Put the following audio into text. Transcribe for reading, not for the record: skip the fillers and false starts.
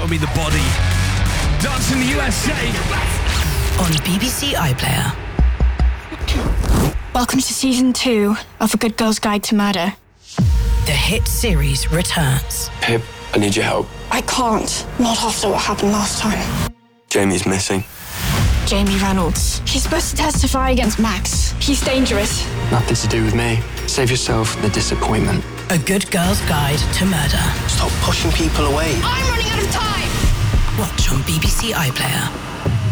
got to be the body. Dancing the USA. On BBC iPlayer. Welcome to season 2 of A Good Girl's Guide to Murder. The hit series returns. Pip, I need your help. I can't. Not after what happened last time. Jamie's missing. Jamie Reynolds. She's supposed to testify against Max. He's dangerous. Nothing to do with me. Save yourself the disappointment. A Good Girl's Guide to Murder. Stop pushing people away. I'm running out of time! Watch on BBC iPlayer.